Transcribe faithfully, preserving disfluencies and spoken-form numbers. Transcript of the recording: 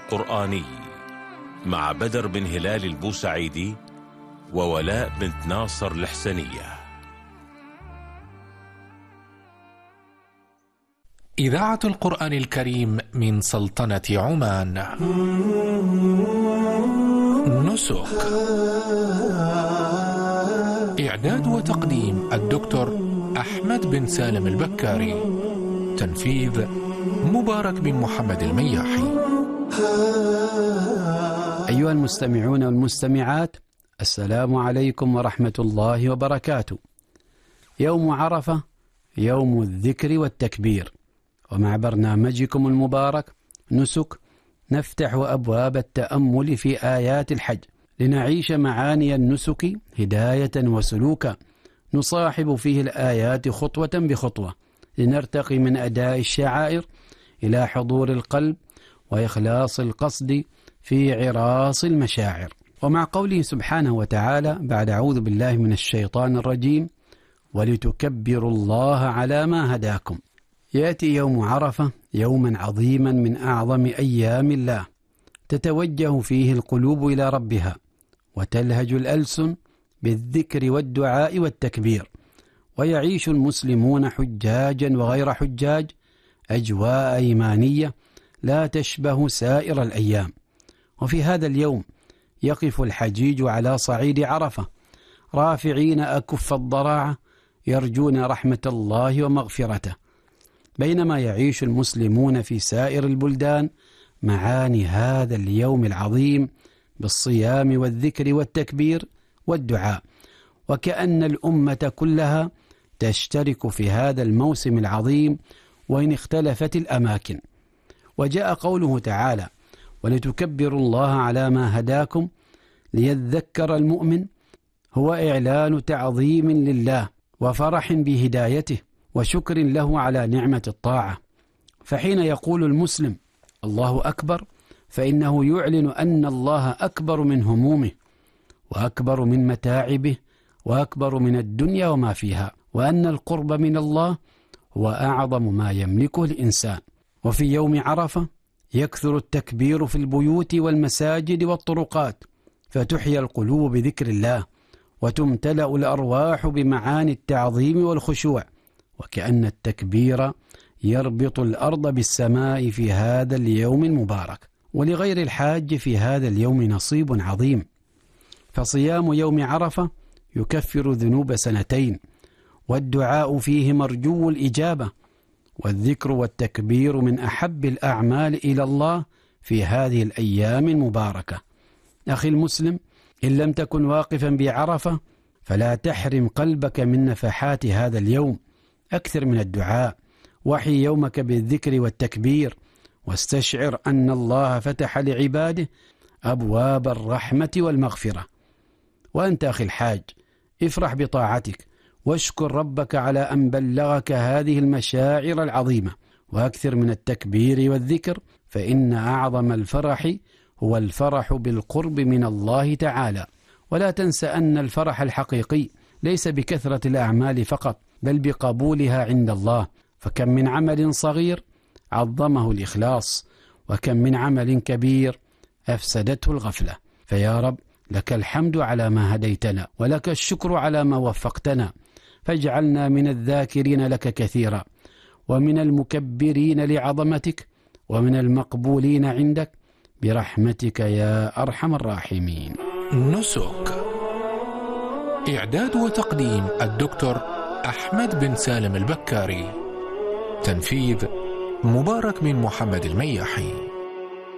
القرآني مع بدر بن هلال البوسعيدي وولاء بنت ناصر الحسنية. إذاعة القرآن الكريم من سلطنة عمان. نسك. إعداد وتقديم الدكتور أحمد بن سالم البكاري. تنفيذ مبارك بن محمد المياحي. أيها المستمعون والمستمعات، السلام عليكم ورحمة الله وبركاته. يوم عرفة يوم الذكر والتكبير، ومع برنامجكم المبارك نسك نفتح أبواب التأمل في آيات الحج لنعيش معاني النسك هداية وسلوكا، نصاحب فيه الآيات خطوة بخطوة لنرتقي من أداء الشعائر إلى حضور القلب وإخلاص القصد في عراس المشاعر. ومع قوله سبحانه وتعالى بعد أعوذ بالله من الشيطان الرجيم: ولتكبروا الله على ما هداكم، يأتي يوم عرفة يوما عظيما من أعظم أيام الله، تتوجه فيه القلوب إلى ربها وتلهج الألسن بالذكر والدعاء والتكبير، ويعيش المسلمون حجاجا وغير حجاج أجواء إيمانية لا تشبه سائر الأيام. وفي هذا اليوم يقف الحجيج على صعيد عرفة رافعين أكف الضراعة يرجون رحمة الله ومغفرته، بينما يعيش المسلمون في سائر البلدان معاني هذا اليوم العظيم بالصيام والذكر والتكبير والدعاء، وكأن الأمة كلها تشترك في هذا الموسم العظيم وإن اختلفت الأماكن. وجاء قوله تعالى: ولتكبروا الله على ما هداكم، ليذكر المؤمن، هو إعلان تعظيم لله وفرح بهدايته وشكر له على نعمة الطاعة. فحين يقول المسلم الله أكبر فإنه يعلن أن الله أكبر من همومه وأكبر من متاعبه وأكبر من الدنيا وما فيها، وأن القرب من الله هو أعظم ما يملكه الإنسان. وفي يوم عرفة يكثر التكبير في البيوت والمساجد والطرقات، فتحيا القلوب بذكر الله وتمتلأ الأرواح بمعاني التعظيم والخشوع، وكأن التكبير يربط الأرض بالسماء في هذا اليوم المبارك. ولغير الحاج في هذا اليوم نصيب عظيم، فصيام يوم عرفة يكفر ذنوب سنتين، والدعاء فيه مرجو الإجابة، والذكر والتكبير من أحب الأعمال إلى الله في هذه الأيام المباركة. أخي المسلم، إن لم تكن واقفا بعرفة فلا تحرم قلبك من نفحات هذا اليوم، أكثر من الدعاء، وحي يومك بالذكر والتكبير، واستشعر أن الله فتح لعباده أبواب الرحمة والمغفرة. وأنت أخي الحاج افرح بطاعتك واشكر ربك على أن بلغك هذه المشاعر العظيمة، وأكثر من التكبير والذكر، فإن أعظم الفرح هو الفرح بالقرب من الله تعالى. ولا تنس أن الفرح الحقيقي ليس بكثرة الأعمال فقط، بل بقبولها عند الله، فكم من عمل صغير عظمه الإخلاص، وكم من عمل كبير أفسدته الغفلة. فيا رب لك الحمد على ما هديتنا، ولك الشكر على ما وفقتنا، فاجعلنا من الذاكرين لك كثيرا، ومن المكبرين لعظمتك، ومن المقبولين عندك، برحمتك يا أرحم الراحمين. نسك. إعداد وتقديم الدكتور أحمد بن سالم البكاري. تنفيذ مبارك بن محمد المياحي.